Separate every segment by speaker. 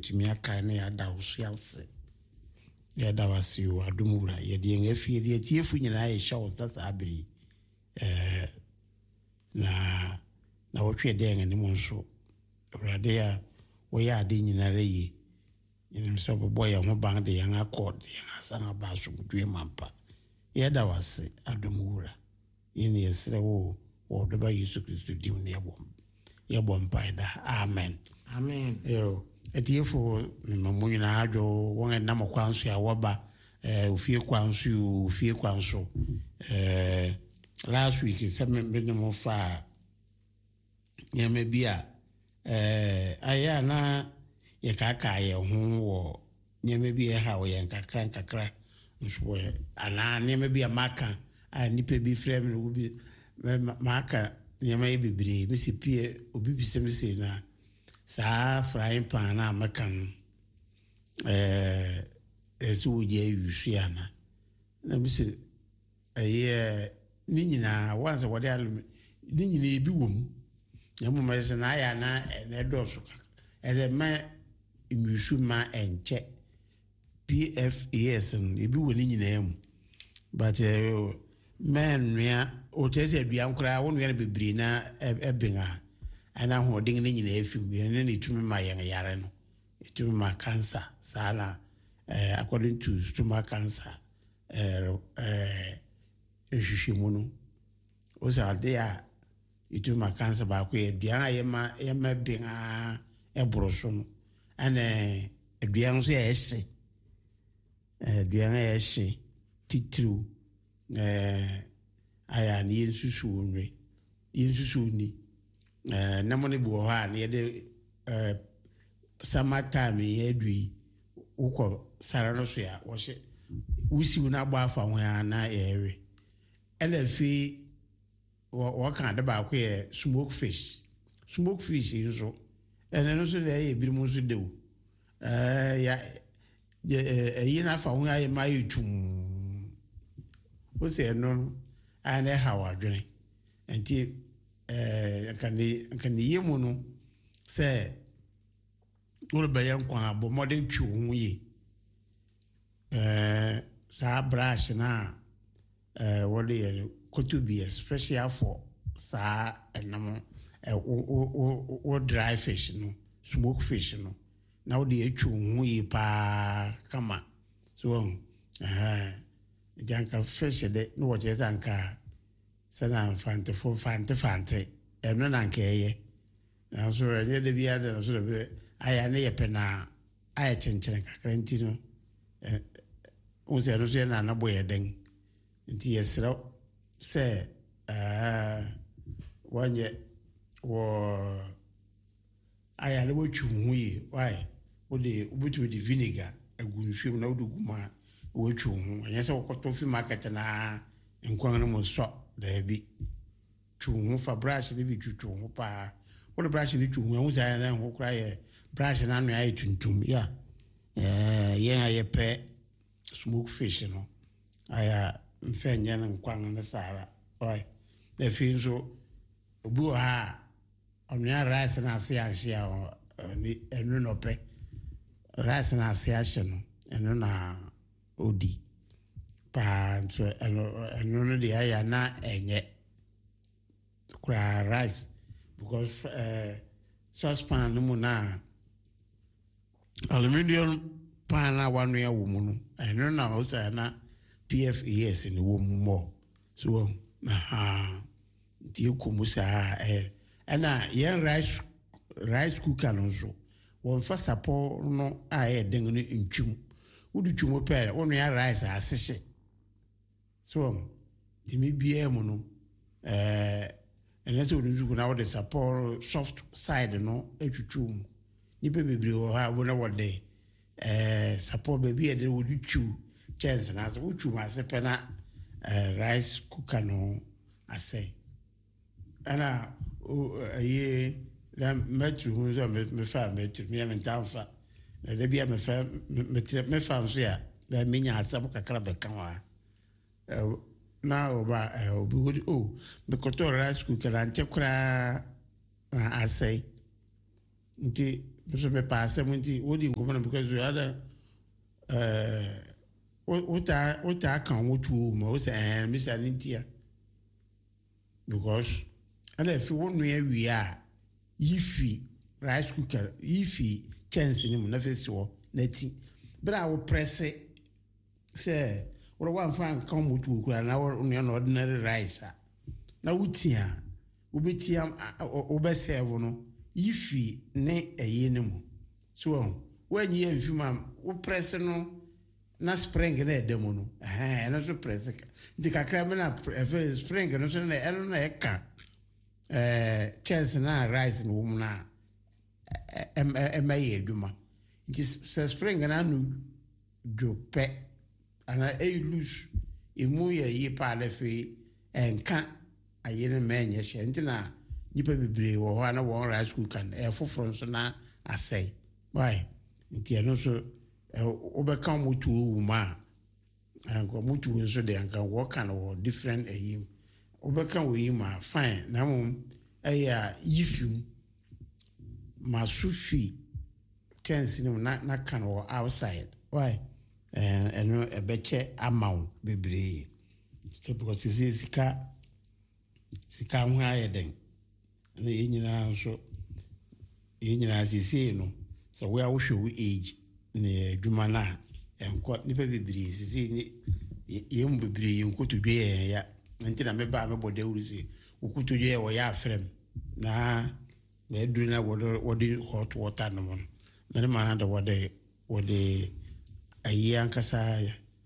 Speaker 1: yɛtumi aka ne yɛada wo so ase yɛda wase o adomwura yɛde yɛn afie de atiefu nyinaa yɛhyɛ wo nsa saa bere na wɔtwe dɛn anim nso awurade a wɔyɛ ade nyinara yie yɛnim sɛ bɔbɔ yɛn ho ban de yɛn akɔ de yɛn asan aba asomdwe mampa yɛda wase adomwura yɛne yɛsrɛ wo wɔde ba Yesu Kristo dim ne yɛbɔ mpae da amen etiefo mamu nyinaa adwo wɔn nam kwan so a wɔba ofie kwan so last week sɛ me ne mo fa nyama bi a aya na yɛkaka yɛ ho wɔ nyama bi ha wɔ yɛn kakra nso ana nyama bi a maka a nipa bi frɛ me no bi maka nyama yi bebree me se pie obi bi se me se na saa frying pan na makan ezu je yusiana na me se ni nyina once what they ni nyina bi wom na mo me se na ya na do so eze ma yusu ma enche PFAS ebi wo ni nyina mu but men nua o tese aduan kra wo nua bebre na ebenga ana holding ni nyina efim ye ne tumi ma yen yare no etumi ma cancer sala according to stomach cancer ehwehwemu no o sa de a etumi ma cancer ba ko aduan ayema benga eboroso no ana aduan so ehye aduan ehye titru aya ni yensusu ni na mo ne bo ha na yede summertime yedui ukọ sara no so ya wo hye wusi na gba afa ho ya na ewe elefi wo kan de ba ko ye smoke fish nso ene no so le ye birimu so dewo ya yi na afa ho ya ma yitum wo se no ana hawa dwene enti kan yemu no se wo be yan kwa bo modern twu hu yi sa brush na wo de kotubi special for sa enam o dry fish no smoke fish no na wo de twu hu yi pa kama so janka fish de no wo je zanka sana fante eno na nkeye na so enye de bia de so de aya ne yepena aya chenchere kakra ntino o se no so na boye den nti yesro se wanye wo aya le wo twu hu yi why o de obutu de vinegar agunhwem na o de guma wo twu hu enye se wo koto fi market na nkwan no mo so da bi twu fa brush ni bi twu hu pa wo brush ni twu hu za na hu kra ye brush na no ayi tuntum ya yen aye pe smoke fish no aya mfenye na nkwan na sara oi na fi so obu ha onya rice na ase ahia ni enu no pe rice na ase ahia no enu na odi pa so enu no de aya na enye kura rice because saucepan no mu na aluminium pan na wanu ya wo mu no enu na o sa na PFAS ni wo mu mo so die komusa ena yen rice cooker no so won fa sapo no a den no ntwum wudu twum pe wonu ya rice asehye so timi bia mu no enese wudu na wo de sapo soft side no etwutwum ni bebre wo ha wo na wo de sapo baby e de wudu twu chance na so wudu ma se pe na rice cooker no ase ana ye la metru hu so me fa metru me mentamfa na de bia me fa me fa so ya la minya asam kakra be kan wa na oba obi would me koto rice cooker ante kra ase nti so me pass 70 wodi nkomo because we had what I can what to mo say Miss Alintia because and if you want me we are yifi rice cooker yifi chance ni mo na face wo na ti but I will press it say what one fan come with you na ordinary rice na wutia obetia obeseve no yifi ne eye ne mu so when you mfima wo press no na spring na edemu no na so press ndi kakra me na spring no so na eno na eka chance na rice no mu na emaye aduma nti spring na no jope ana loose emu ye pa le fe enka ayene menye hye nti na nipa bebre wo ho na won rice cooker foforo so na asai why nti eno so obeka mutu wuma anko mutu so de anka wo kan wo different ayim obeka we ma fine na mum aya yifim masufi kensi ni na kan wo outside why eno ebeche amount bebre so because this sika ho ayeden na yenyina so yenyina sisi no so we are show age ne dwuma na enko nipa bebre sisi ni yem bebre yenkotodwe ya nti na meba me bode urisi ukutodwe wo ya afrem na me duru na wodi hot water no mon na ma handa wode ayi ankasa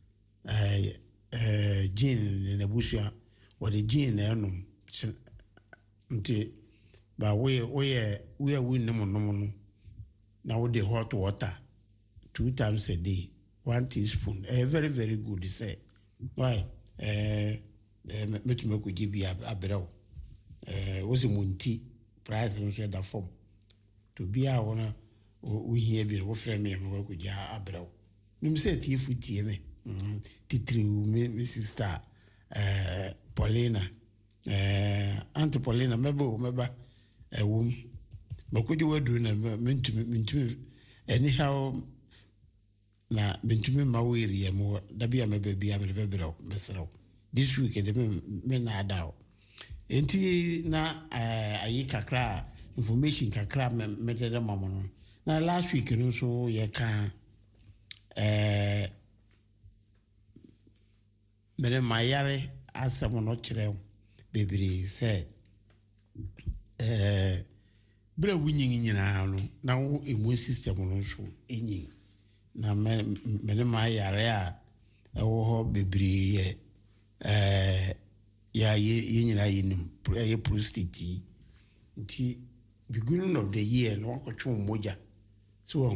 Speaker 1: gin ne bushia wode gin na enum nti ba we win no no na wode hot water 2 times a day 1 teaspoon very very good say why metume ko gibi abraw wosi munti price no so da form to bia wona wo hia bi wo frɛ me mo ko ja abraw nim say tie futie me titri me sister Paulina Aunt Paulina meba wom makoje wadu na mentumi anyhow na mentumi mawiri ya mo da bia mebebia mebebra mesraw this week de me na adaw enti na ayi kakra information kakra me de mama no na last week no so ye kan mene mayare asamo no kire bebiri say bra winyin nyina no na wo immune system no so enyin na mene mayare a ewo ho bebiri ya ye nyina yinim ye prostate nti beginning of the year no ko twon moja so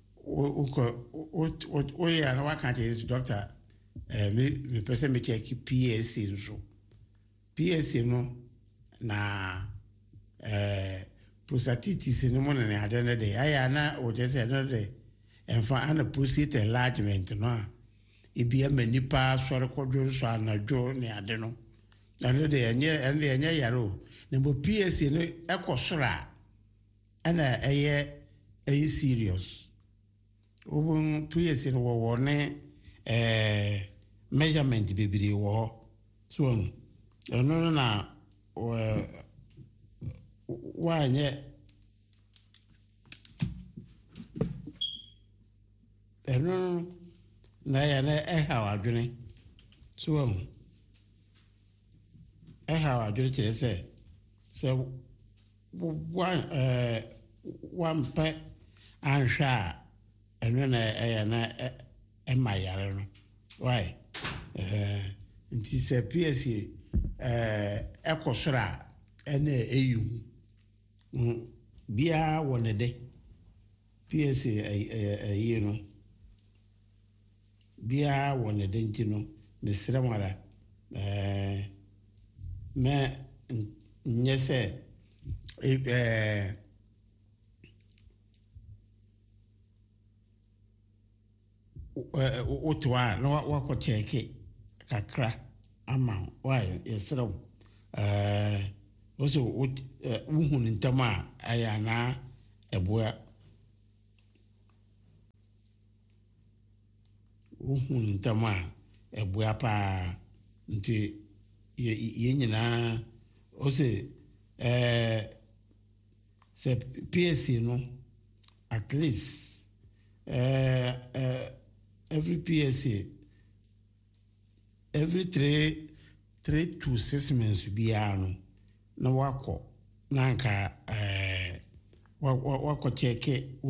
Speaker 1: o ya na wakante is doctor me person me check PSA nso PSA no na prostatitis no mo na ade ne de aya na o je se no de enfa ana prostate enlargement no a ebi amanipa sore kodwo so anadwo ne ade no na no de enye yaro na mo PSA no ekosora ana eye serious obun PSA no wo ne measurement bebiri wo so no na wanye eno na ya na eha adwene so eha adwene kire se one pe ansha eno na ya na emayare no why nti se PSA ekosora ene eyu bia wonede PSA you know bia wonede nti no mesra mara me nyese otwa no wako cheke kakra ama why yesra also wuhun ntama aya na eboa uhun ntama ebua pa nti ye nyina o se se PSC no at least every PSC every 3 to 6 months biya no na wako nanka wako check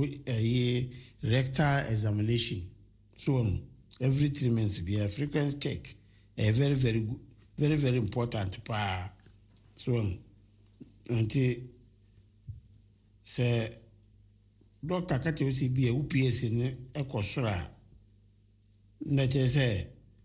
Speaker 1: rectal examination so every 3 months biya frequency check very very good, very very important pa so until se doctor kati o si biya UPS ne ekosora na che se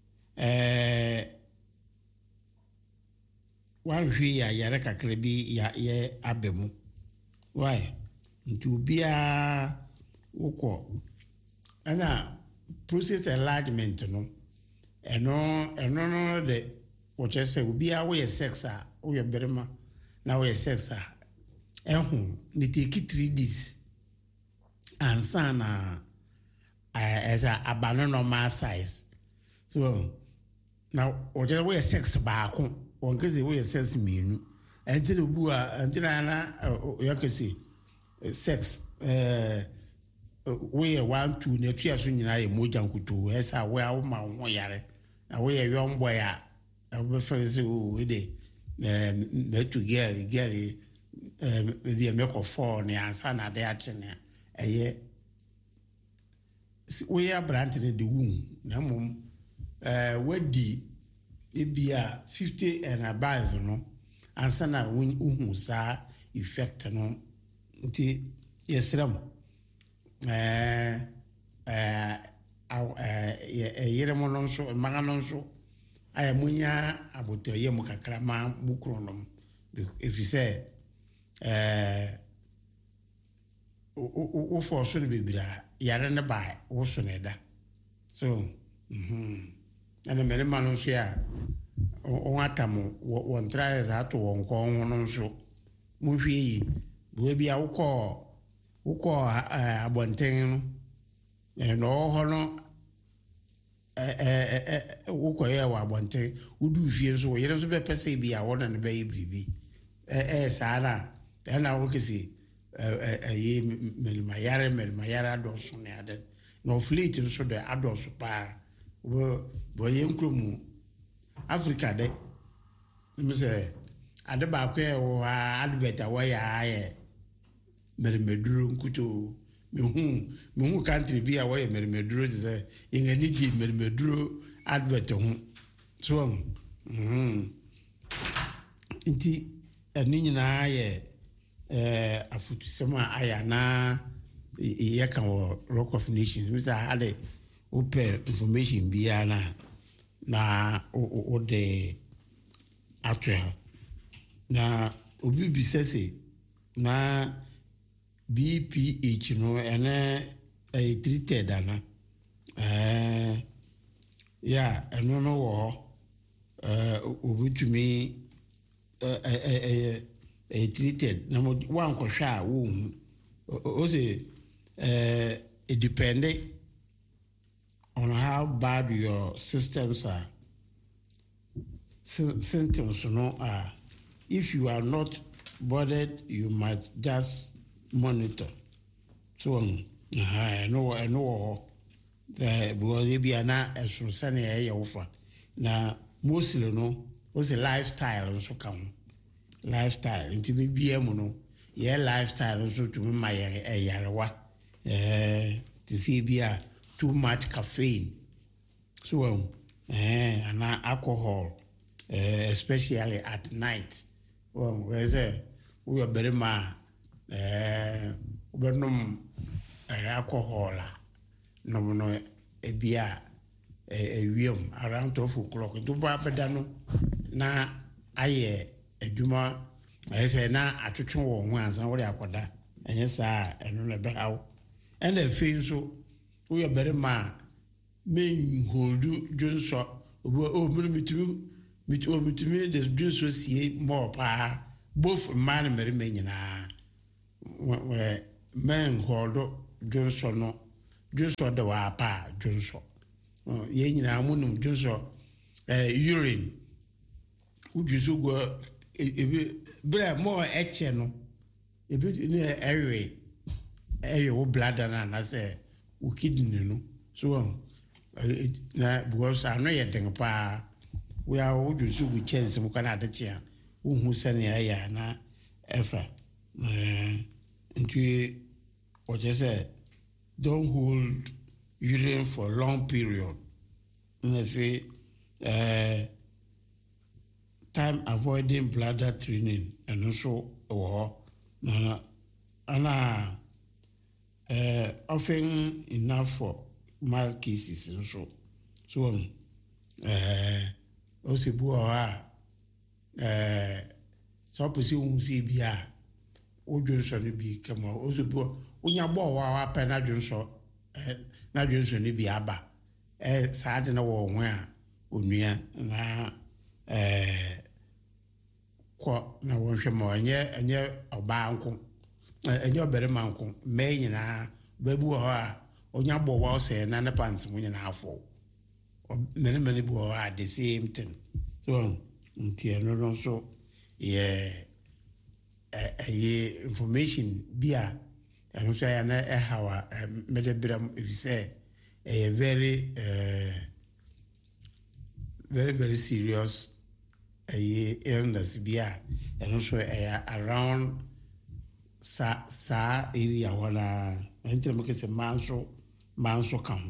Speaker 1: wan hwi ya yare kakra bi ya ye abemu why nti obia wokọ ana prostate enlargement no eno de o che se obia wo ye sex a wo ye berema na wo ye sex a ehu ni take 3 days ansa na as a normal size so now o je wo ye sex ba ko on kese wo ye sex minu until obu a until na yakesi sex we 1 2 na tua so nyina ye moja nkutu esa we a wo ma ho yare na we ye young boy a we friends we dey na to girl maybe make of 4 ne ansa na de achene eye we ya brand ne de womb na mom wadi ebia 50 and above no ansa na uhu sa effect no nti yesram yere mo no so maga no so aya munya aboto ye mu kakra ma mukronom efise o for so ne bibira yare ne ba wo so ne da so ana mere manu so ya o atamu won try za to won ko no so mu hwie yi bo bia wokọ abonten no ho no wokọ ye wa abonten wudu fie so yere so be pese bia wona ne be bribi sara na wokesi ye melmayare adoso ne ade no fleet so de adoso pa bo ye nkromu Africa de me say ade ba ko e wo advert wa ya ye mermeduro nkuto mehu country bi a wo ye mermeduro ze ingani ji mermeduro advert ho so nti ani nyina ye afutu sema aya na ye kan Rock of Nations me say ade open information bi na o de atwa na obi bi sese na BPH no ene treated ana ya eno no wo obutumi treated na mo wan ko hwa wo o say it depends on how bad your systems are symptoms no are. If you are not bothered, you might just monitor. So I know the because be na esunsan e offer na mostly no was a lifestyle so come lifestyle into me be no yeah lifestyle so to me my yarewa to see be too much caffeine so and alcohol especially at night where's we are very ma ubernum alcohol no ebia ewiem around 12 o'clock do ba bedano na aye adwuma say na atwetwe wo ho ansan wo akoda enye saa eno na be hawo ena efe so we are very ma men holdu jonso o mitumi de jonso sie mo pa both man and men nyina men holdu jonso no jonso de wa pa jonso ye nyina amunum dwoso urine ujuso go ebi bra mo eche no ebi ne ewe wo bladder na say wo kidney no so na because ano ye den pa we are ujuso go chance mo kana de chia wo hu sane ya na efa nti what you say don't hold urine for long period. Say time avoiding bladder training and also often enough for mild cases also. So also so pursue see bia o Johnson bi come also unya bo wa pa na Johnson na Johnson ni bi aba saade na wo ho a onua na ko na wo hwe mo enye oba nko enye obere manko me nyina babu ho a onya bo wa se na ne pants mu nyina afọ many bu ho at the same thing so ntia no so information bia and so ya na how medebram if say a very very serious illness bia and so around sa area wala enter make say manso kam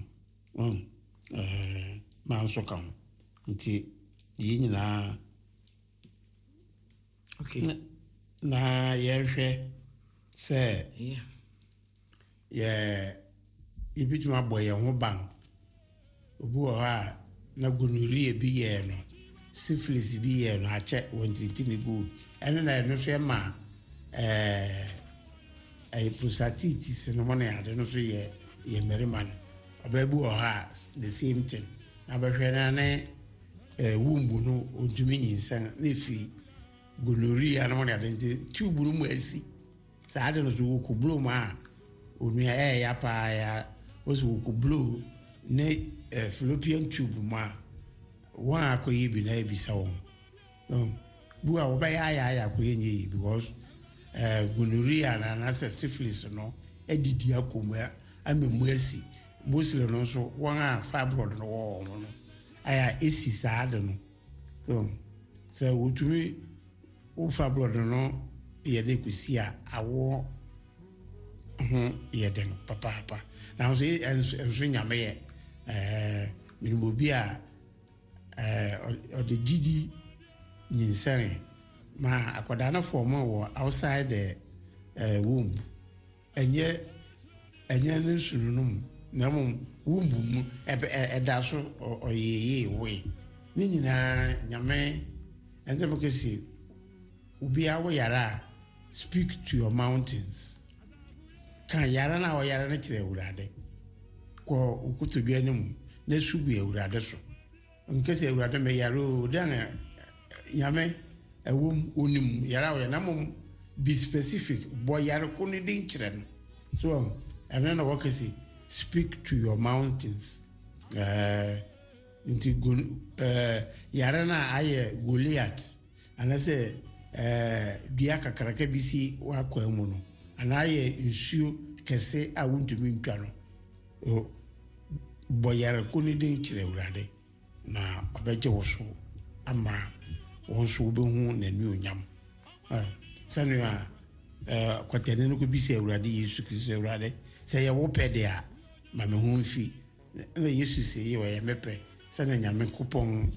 Speaker 1: manso kam nti yi nyina okay na yehwe say ibituma boye ho ban obu ha na gonorrhea bi ye no syphilis bi ye no ache wonti ni good ene na no so ma prostatitis no mo na ade no so ye meriman ababu ha the same thing abahwe na ne wumbu no ontumi nyinsan na fi gonorrhea no mo na ade tube no mu asi sa ade no so ko blow ma onua ya pa ya oso ko blow ne fallopian tube ma wa akoyi bi na ebisa wo bu a wo ba ya akoyi nyi because gonorrhea na syphilis no edidi akomua amemu asi mostly no so wan a fibroid no wo no aya esi saade no so wotumi wo fibroid no ye de kusi a awo yeden papa now so enso nyame ye minimo bi a o de gidi nyinsere ma akoda na form wo outside the womb enye ne sununum na mum womb mu da so oyeye we ni nyina nyame ende mo kesi ubi awo yara speak to your mountains kan yara na yara na kire urade ko ukutubi anim na subu urade so nkese urade me yaro dan nyame ewum onim yara we na mum be specific boy yara ko ni din kire no so ene na wakasi speak to your mountains into yara na aye Goliath anase dua kakraka bisi wa kwamu no anaye nsuo kese a wontumi ntwa no boyare ko ni din kire urade na obeje wo so ama won so be hu nanu onyam sanu a kwatene no ko bisi urade Yesu Kristo urade se ye wo pede a ma me hu mfi na Yesu se ye wa ye mepe sanu nyame kupon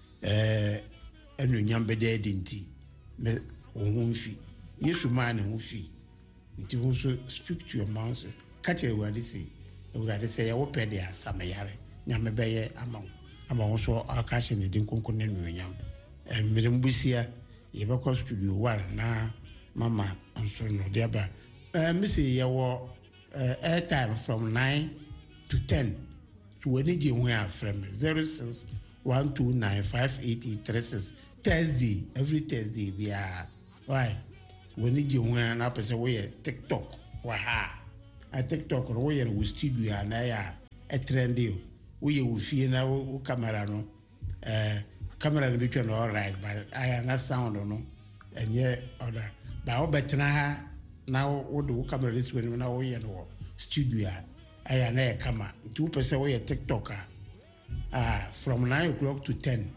Speaker 1: enu nyam bede dinti me wo hu mfi Yesu ma ne hu mfi nti won so speak to your mouth catch urade say ya wo pede asame yare nyame beye ama won so akashi ne din konkon ne nyam mirim busia ye be ko studio 1 na mama anso no dia ba misi ye wo airtime from 9 to 10 to when je hu a frame 0612958036 Thursday every Thursday bia why when je hu na pese wo ye TikTok wa ha a TikTok no wo ye wo studio na ya a trendy woyɛ wo fie na wo camera no camera no bitwa no all right but aya na sound no enye order ba wo betena ha na wo do camera this way na wo yɛ no studio aya na yɛ kama nti wo pese wo yɛ TikTok from 9 o'clock to 10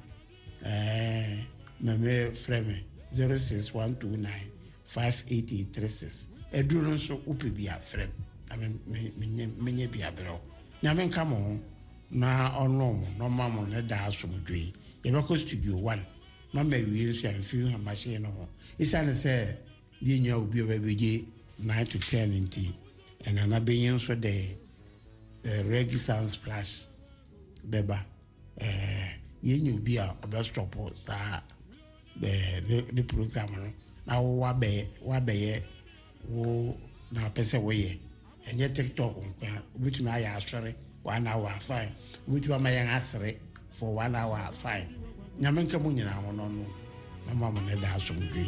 Speaker 1: me frame 06129 58836 eduru no so upe bia frame menye bia bro nyame nka mo na ono mo no mamo ne da asomdwe ye beko studio 1 mama wie so amfi ha machine no isa ne se die nya obi obeje 9 to 10 nti na benyin so de reggae sound splash beba ye nya obi a obestop sa the program no na wa be wo na pese wo ye enye TikTok nkwa obutumi aya asore 1 hour fine obutumi ma yan asere for 1 hour fine nyame nka mu nyina ho no no na mama ne da asomdwe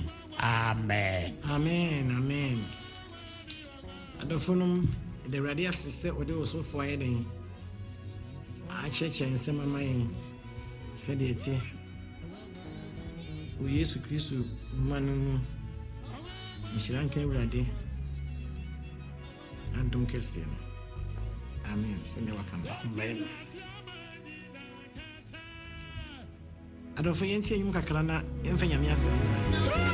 Speaker 1: amen
Speaker 2: adofunum the radio sise ode oso fo ayeden a cheche nsema mayin se de eti o Yesu Kristo manu nsiran kan wurade andum kese amen sende wakanda amen adofo yenti enyum kakra na emfa nyame asem